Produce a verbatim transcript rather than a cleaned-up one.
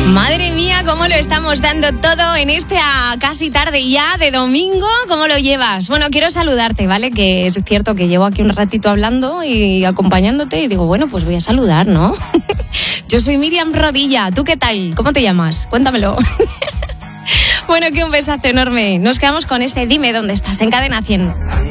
Madre mía, cómo lo estamos dando todo en esta casi tarde ya de domingo. ¿Cómo lo llevas? Bueno, quiero saludarte, ¿vale? Que es cierto que llevo aquí un ratito hablando y acompañándote y digo, bueno, pues voy a saludar, ¿no? Yo soy Miriam Rodilla. ¿Tú qué tal? ¿Cómo te llamas? Cuéntamelo. Bueno, que un besazo enorme. Nos quedamos con este Dime dónde estás en Cadena cien.